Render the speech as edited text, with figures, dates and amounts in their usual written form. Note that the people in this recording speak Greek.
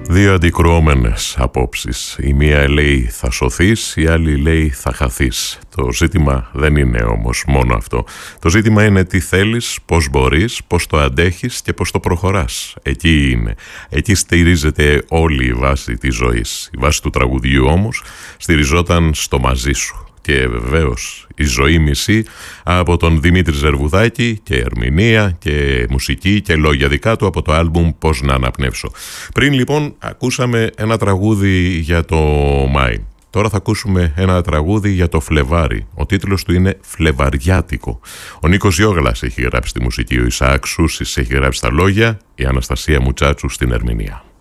Δύο αντικρουόμενες απόψεις. Η μία λέει θα σωθείς, η άλλη λέει θα χαθείς. Το ζήτημα δεν είναι όμως μόνο αυτό. Το ζήτημα είναι τι θέλεις, πώς μπορείς, πώς το αντέχεις και πώς το προχωράς. Εκεί είναι. Εκεί στηρίζεται όλη η βάση της ζωής. Η βάση του τραγουδιού όμως στηριζόταν στο μαζί σου. Και βεβαίως η ζωή μισή από τον Δημήτρη Ζερβουδάκη και ερμηνεία και μουσική και λόγια δικά του από το άλμπουμ «Πώς να αναπνεύσω». Πριν λοιπόν ακούσαμε ένα τραγούδι για το Μάη. Τώρα θα ακούσουμε ένα τραγούδι για το Φλεβάρι. Ο τίτλος του είναι «Φλεβαριάτικο». Ο Νίκος Γιώγλας έχει γράψει τη μουσική, ο Ισαάκ Σούσης έχει γράψει τα λόγια, η Αναστασία Μουτσάτσου στην ερμηνεία.